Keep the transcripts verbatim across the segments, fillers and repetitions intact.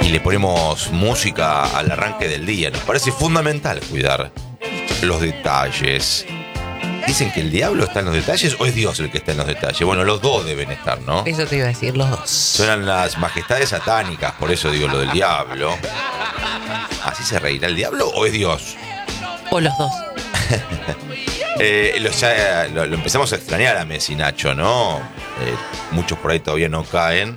y le ponemos música al arranque del día. Nos parece fundamental cuidar los detalles. ¿Dicen que el diablo está en los detalles o es Dios el que está en los detalles? Bueno, los dos deben estar, ¿no? Eso te iba a decir, los dos. Suenan las majestades satánicas, por eso digo lo del diablo. ¿Así se reirá el diablo o es Dios? O los dos. eh, lo, ya, lo, lo empezamos a extrañar a Messi, Nacho, ¿no? Eh, muchos por ahí todavía no caen.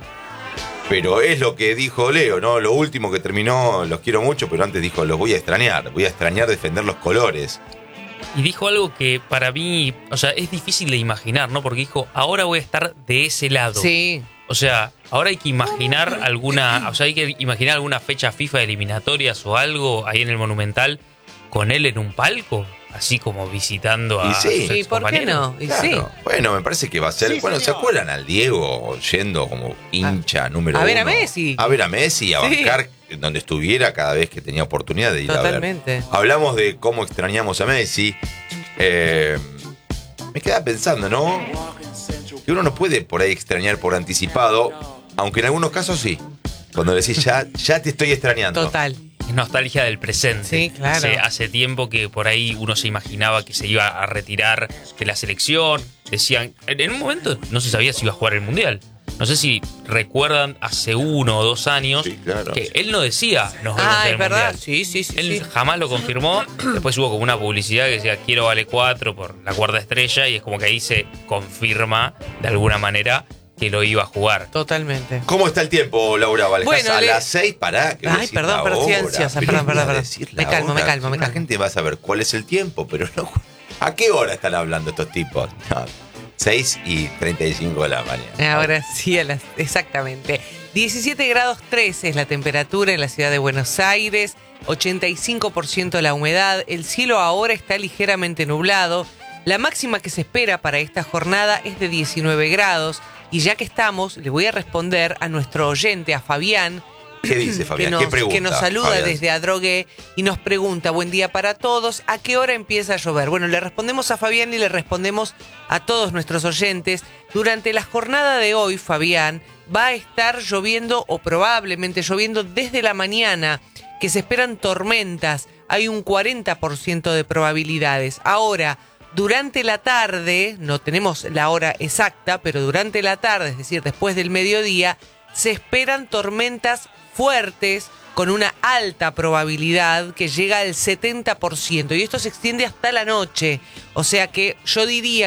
Pero es lo que dijo Leo, ¿no? Lo último que terminó, los quiero mucho, pero antes dijo, los voy a extrañar. Voy a extrañar defender los colores. Y dijo algo que para mí, o sea, es difícil de imaginar, ¿no? Porque dijo, ahora voy a estar de ese lado. Sí. O sea, ahora hay que imaginar alguna, o sea, hay que imaginar alguna fecha FIFA de eliminatorias o algo ahí en el Monumental con él en un palco, así como visitando a Y sí. sus ¿Y por qué no? Y Claro. sí. Bueno, me parece que va a ser. Sí, bueno, ¿se señor. acuerdan al Diego yendo como hincha número a uno? ver a Messi. A ver a Messi, a Sí. bancar donde estuviera cada vez que tenía oportunidad de ir Totalmente. a ver. Hablamos de cómo extrañamos a Messi. Eh, me quedaba pensando, ¿no? Que uno no puede por ahí extrañar por anticipado, aunque en algunos casos sí. Cuando decís, ya, ya te estoy extrañando. Total. Es nostalgia del presente. Sí, claro. Hace, hace tiempo que por ahí uno se imaginaba que se iba a retirar de la selección. Decían, en en un momento no se sabía si iba a jugar el Mundial. No sé si recuerdan hace uno o dos años Sí, claro. que él no decía nos vemos Ah, en es el verdad. Mundial. Sí, sí, sí. Él sí. jamás lo confirmó. Después hubo como una publicidad que decía quiero vale cuatro por la cuarta estrella y es como que ahí se confirma de alguna manera que lo iba a jugar. Totalmente. ¿Cómo está el tiempo, Laura Valjas? Bueno, a le- las seis, pará. que voy a Ay, decir perdón, la pero estoy hora. ansiosa, Pero perdón, voy a perdón, perdón. decir Me la calmo, me hora. calmo, me La calmo. gente va a saber cuál es el tiempo, pero no. ¿A qué hora están hablando estos tipos? No, seis y treinta y cinco de la mañana. Ahora sí, a las, exactamente. diecisiete grados tres es la temperatura en la ciudad de Buenos Aires, ochenta y cinco por ciento la humedad, el cielo ahora está ligeramente nublado, la máxima que se espera para esta jornada es de diecinueve grados y ya que estamos, le voy a responder a nuestro oyente, a Fabián, ¿Qué dice Fabián? que nos, ¿Qué pregunta? que nos saluda Fabián? desde Adrogué y nos pregunta, buen día para todos, ¿a qué hora empieza a llover? Bueno, le respondemos a Fabián y le respondemos a todos nuestros oyentes. Durante la jornada de hoy, Fabián, va a estar lloviendo o probablemente lloviendo desde la mañana, que se esperan tormentas, hay un cuarenta por ciento de probabilidades. Ahora, durante la tarde, no tenemos la hora exacta, pero durante la tarde, es decir, después del mediodía, se esperan tormentas fuertes con una alta probabilidad que llega al setenta por ciento y esto se extiende hasta la noche. O sea que yo diría